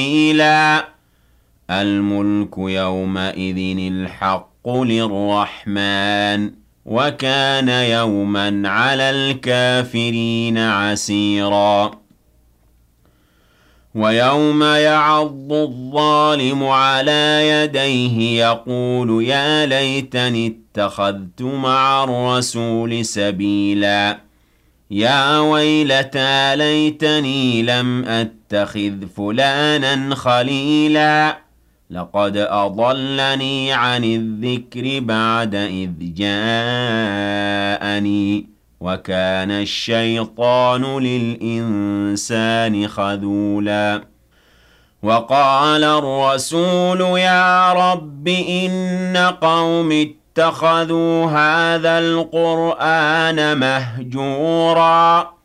إلى الملك يومئذ الحق للرحمن وكان يوما على الكافرين عسيرا ويوم يعض الظالم على يديه يقول يا ليتني اتخذت مع الرسول سبيلا يا ويلتى ليتني لم أتخذ فلانا خليلا لقد أضلني عن الذكر بعد إذ جاءني وكان الشيطان للإنسان خذولا وقال الرسول يا رب إن قوم اتخذوا هذا القرآن مهجورا